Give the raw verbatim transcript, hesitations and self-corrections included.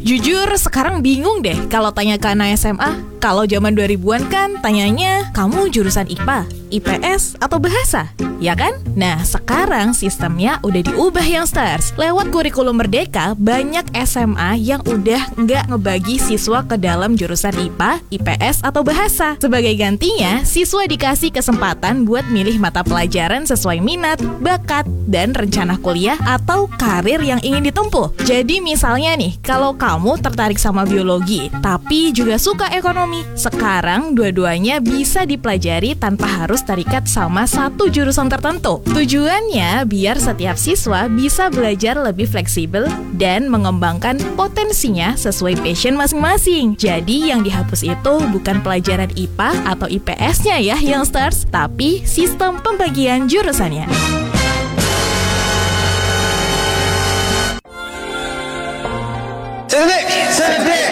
Jujur sekarang bingung deh kalau tanya ke anak S M A. Kalau zaman dua ribuan kan tanyanya, kamu jurusan I P A, I P S, atau bahasa? Ya kan? Nah, sekarang sistemnya udah diubah youngsters. Lewat kurikulum Merdeka, banyak S M A yang udah nggak ngebagi siswa ke dalam jurusan I P A, I P S, atau bahasa. Sebagai gantinya, siswa dikasih kesempatan buat milih mata pelajaran sesuai minat, bakat, dan rencana kuliah atau karir yang ingin ditempuh. Jadi misalnya nih, kalau kamu tertarik sama biologi, tapi juga suka ekonomi, sekarang dua-duanya bisa dipelajari tanpa harus terikat sama satu jurusan tertentu. Tujuannya biar setiap siswa bisa belajar lebih fleksibel dan mengembangkan potensinya sesuai passion masing-masing. Jadi yang dihapus itu bukan pelajaran I P A atau I P S-nya ya youngsters, tapi sistem pembagian jurusannya. Sedek, sedek.